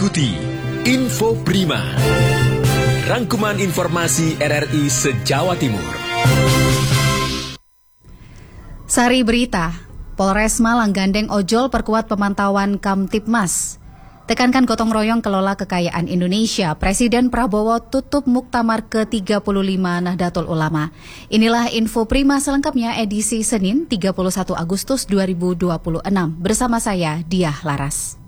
Ikuti Info Prima, rangkuman informasi RRI se-Jawa Timur. Sari berita, Polres Malang gandeng ojol perkuat pemantauan Kamtibmas. Tekankan gotong royong kelola kekayaan Indonesia, Presiden Prabowo tutup Muktamar ke-35 Nahdlatul Ulama. Inilah Info Prima selengkapnya edisi Senin 31 Agustus 2026. Bersama saya, Diah Laras.